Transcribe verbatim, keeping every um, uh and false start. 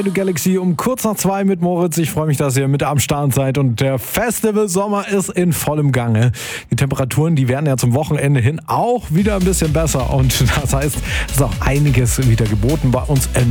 Galaxy um kurz nach zwei mit Moritz. Ich freue mich, dass ihr mit am Start seid und der Festival Sommer ist in vollem Gange. Die Temperaturen, die werden ja zum Wochenende hin auch wieder ein bisschen besser und das heißt, es ist auch einiges wieder geboten bei uns.